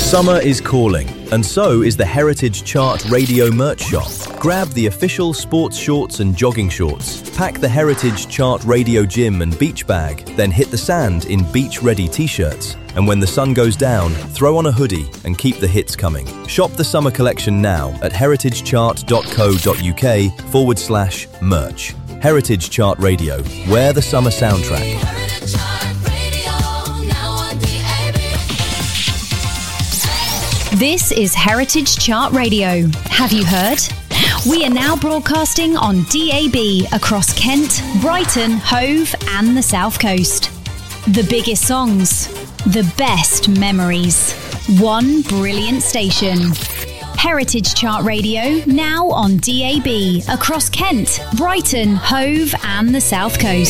Summer is calling, and so is the Heritage Chart Radio merch shop. Grab the official sports shorts and jogging shorts, pack the Heritage Chart Radio gym and beach bag, then hit the sand in beach-ready t-shirts. And when the sun goes down, throw on a hoodie and keep the hits coming. Shop the summer collection now at heritagechart.co.uk/merch. Heritage Chart Radio, wear the summer soundtrack. This is Heritage Chart Radio. Have you heard? We are now broadcasting on DAB across Kent, Brighton, Hove and the South Coast. The biggest songs, the best memories. One brilliant station. Heritage Chart Radio now on DAB across Kent, Brighton, Hove and the South Coast.